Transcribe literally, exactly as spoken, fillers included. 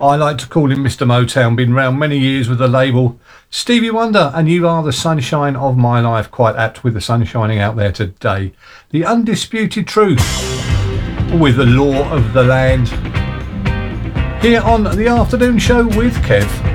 I like to call him Mister Motown, been round many years with the label. Stevie Wonder, and you are the sunshine of my life, quite apt with the sun shining out there today. The undisputed truth with the law of the land. Here on the afternoon show with Kev.